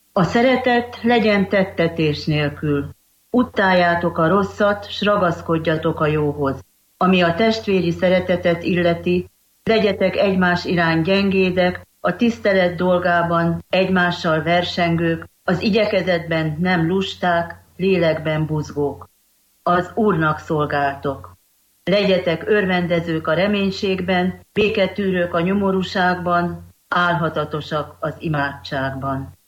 A szeretet legyen tettetés nélkül. Utáljátok a rosszat, s ragaszkodjatok a jóhoz. Ami a testvéri szeretetet illeti, legyetek egymás iránt gyengédek, a tisztelet dolgában egymással versengők, az igyekezetben nem lusták, lélekben buzgók. Az Úrnak szolgáltok. Legyetek örvendezők a reménységben, béketűrők a nyomorúságban, álhatatosak az imádságban.